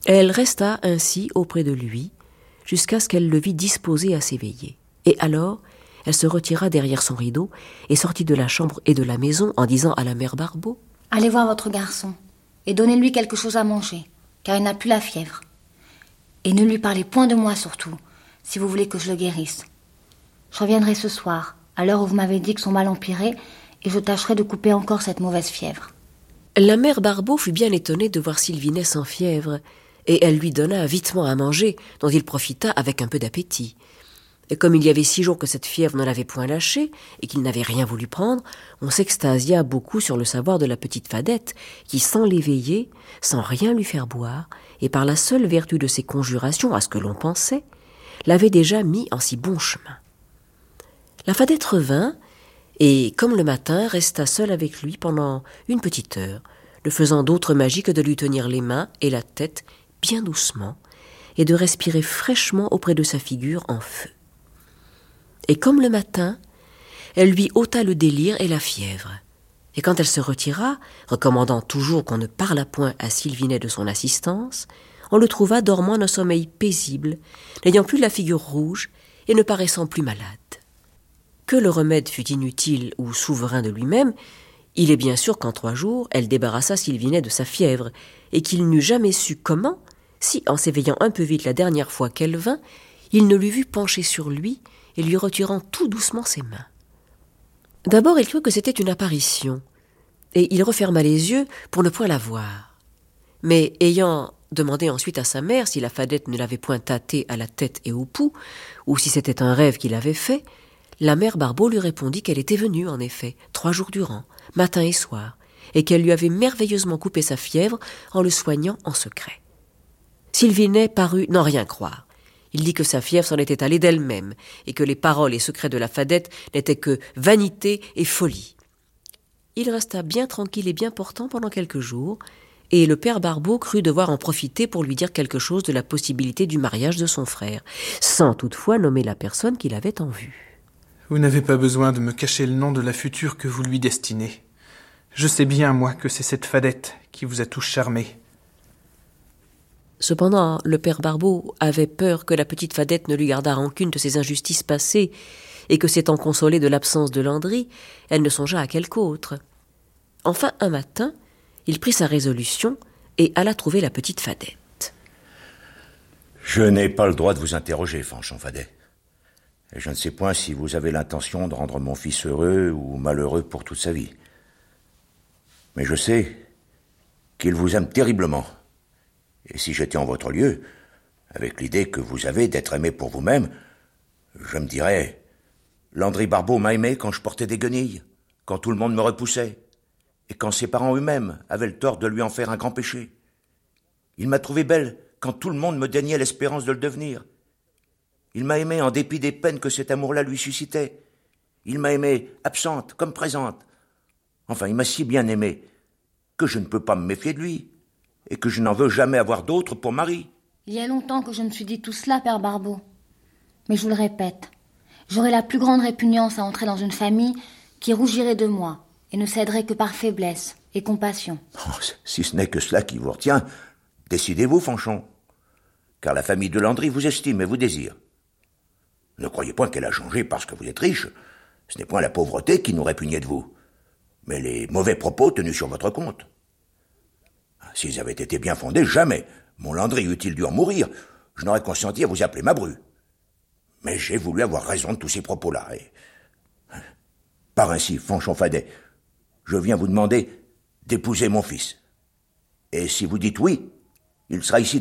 Elle resta ainsi auprès de lui, jusqu'à ce qu'elle le vît disposé à s'éveiller. Et alors, elle se retira derrière son rideau et sortit de la chambre et de la maison en disant à la mère Barbeau: « Allez voir votre garçon et donnez-lui quelque chose à manger, car il n'a plus la fièvre. Et ne lui parlez point de moi surtout, si vous voulez que je le guérisse. Je reviendrai ce soir, à l'heure où vous m'avez dit que son mal empirait, et je tâcherai de couper encore cette mauvaise fièvre. » La mère Barbeau fut bien étonnée de voir Sylvinet sans fièvre, et elle lui donna vitement à manger, dont il profita avec un peu d'appétit. Et comme il y avait 6 jours que cette fièvre ne l'avait point lâché, et qu'il n'avait rien voulu prendre, on s'extasia beaucoup sur le savoir de la petite Fadette, qui, sans l'éveiller, sans rien lui faire boire, et par la seule vertu de ses conjurations, à ce que l'on pensait, l'avait déjà mis en si bon chemin. La Fadette revint, et, comme le matin, resta seule avec lui pendant une petite heure, ne faisant d'autre magie que de lui tenir les mains et la tête bien doucement, et de respirer fraîchement auprès de sa figure en feu. Et comme le matin, elle lui ôta le délire et la fièvre. Et quand elle se retira, recommandant toujours qu'on ne parlât point à Sylvinet de son assistance, on le trouva dormant d'un sommeil paisible, n'ayant plus la figure rouge et ne paraissant plus malade. Que le remède fût inutile ou souverain de lui-même, il est bien sûr qu'en 3 jours, elle débarrassa Sylvinet de sa fièvre, et qu'il n'eût jamais su comment, si, en s'éveillant un peu vite la dernière fois qu'elle vint, il ne l'eût vu penché sur lui et lui retirant tout doucement ses mains. D'abord, il crut que c'était une apparition, et il referma les yeux pour ne point la voir. Mais ayant demandé ensuite à sa mère si la Fadette ne l'avait point tâté à la tête et au pouls, ou si c'était un rêve qu'il avait fait, la mère Barbeau lui répondit qu'elle était venue, en effet, 3 jours durant, matin et soir, et qu'elle lui avait merveilleusement coupé sa fièvre en le soignant en secret. Sylvinet parut n'en rien croire. Il dit que sa fièvre s'en était allée d'elle-même, et que les paroles et secrets de la Fadette n'étaient que vanité et folie. Il resta bien tranquille et bien portant pendant quelques jours, et le père Barbeau crut devoir en profiter pour lui dire quelque chose de la possibilité du mariage de son frère, sans toutefois nommer la personne qu'il avait en vue. Vous n'avez pas besoin de me cacher le nom de la future que vous lui destinez. Je sais bien, moi, que c'est cette Fadette qui vous a tous charmé. Cependant, le père Barbeau avait peur que la petite Fadette ne lui gardât rancune de ses injustices passées, et que s'étant consolée de l'absence de Landry, elle ne songeât à quelque autre. Enfin, un matin, il prit sa résolution et alla trouver la petite Fadette. « Je n'ai pas le droit de vous interroger, Fanchon Fadet. Et je ne sais point si vous avez l'intention de rendre mon fils heureux ou malheureux pour toute sa vie. Mais je sais qu'il vous aime terriblement. Et si j'étais en votre lieu, avec l'idée que vous avez d'être aimé pour vous-même, je me dirais, Landry Barbeau m'a aimé quand je portais des guenilles, quand tout le monde me repoussait, et quand ses parents eux-mêmes avaient le tort de lui en faire un grand péché. Il m'a trouvée belle quand tout le monde me déniait l'espérance de le devenir. Il m'a aimé en dépit des peines que cet amour-là lui suscitait. Il m'a aimé absente comme présente. Enfin, il m'a si bien aimé que je ne peux pas me méfier de lui et que je n'en veux jamais avoir d'autre pour mari. Il y a longtemps que je me suis dit tout cela, père Barbeau. Mais je vous le répète, j'aurais la plus grande répugnance à entrer dans une famille qui rougirait de moi et ne céderait que par faiblesse et compassion. Oh, si ce n'est que cela qui vous retient, décidez-vous, Fanchon, car la famille de Landry vous estime et vous désire. Ne croyez point qu'elle a changé parce que vous êtes riche. Ce n'est point la pauvreté qui nous répugnait de vous, mais les mauvais propos tenus sur votre compte. S'ils avaient été bien fondés, jamais, mon Landry eût-il dû en mourir, je n'aurais consenti à vous appeler ma bru. Mais j'ai voulu avoir raison de tous ces propos-là. Et... par ainsi, Fanchon Fadet, je viens vous demander d'épouser mon fils. Et si vous dites oui, il sera ici